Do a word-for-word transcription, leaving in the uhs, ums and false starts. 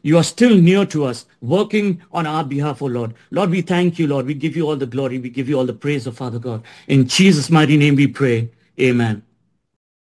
You are still near to us, working on our behalf, oh Lord. Lord, we thank you, Lord. We give you all the glory. We give you all the praise, oh Father God. In Jesus' mighty name we pray. Amen.